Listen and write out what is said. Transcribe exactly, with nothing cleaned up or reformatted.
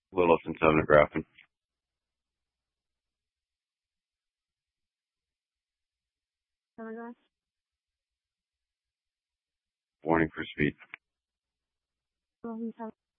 Lilith and Sonographin. Telegraph. Warning for speed. Rolling telegraph.